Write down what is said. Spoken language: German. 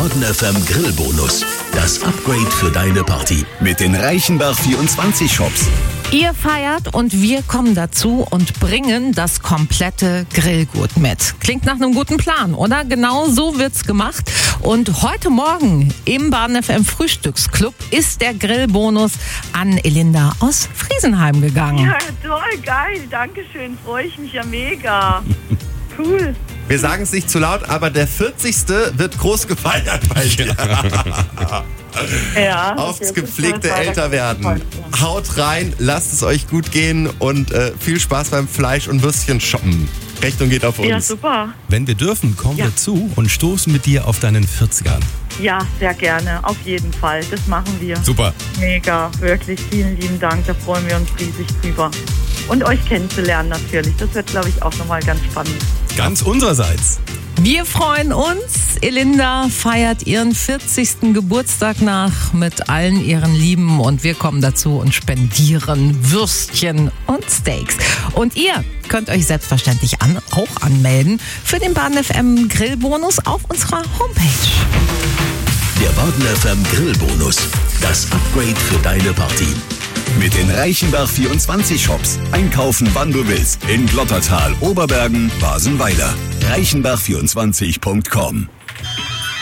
Baden FM Grillbonus. Das Upgrade für deine Party mit den Reichenbach 24 Shops. Ihr feiert und wir kommen dazu und bringen das komplette Grillgut mit. Klingt nach einem guten Plan, oder? Genau so wird's gemacht. Und heute Morgen im Baden FM Frühstücksclub ist der Grillbonus an Elinda aus Friesenheim gegangen. Ja, toll, geil. Dankeschön. Freue ich mich ja mega. Cool. Wir sagen es nicht zu laut, aber der 40. wird groß gefeiert bei dir. Ja. Aufs gepflegte Älterwerden. Haut rein, lasst es euch gut gehen und viel Spaß beim Fleisch- und Würstchen shoppen. Rechnung geht auf uns. Ja, super. Wenn wir dürfen, kommen Ja. wir zu und stoßen mit dir auf deinen 40ern. Ja, sehr gerne. Auf jeden Fall. Das machen wir. Super. Mega. Wirklich. Vielen lieben Dank. Da freuen wir uns riesig drüber. Und euch kennenzulernen natürlich. Das wird, glaube ich, auch nochmal ganz spannend. Ganz unsererseits. Wir freuen uns. Elinda feiert ihren 40. Geburtstag nach mit allen ihren Lieben und wir kommen dazu und spendieren Würstchen und Steaks. Und ihr könnt euch selbstverständlich auch anmelden für den Baden FM Grillbonus auf unserer Homepage. Der Baden FM Grillbonus. Das Upgrade für deine Party. Mit den Reichenbach 24 Shops. Einkaufen, wann du willst. In Glottertal, Oberbergen, Basenweiler. Reichenbach24.com